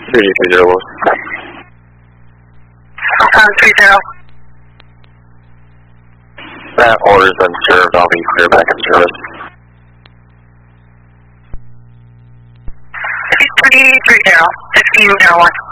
3230. 30. That order's been served. I'll be clear back in service. 330, 1501.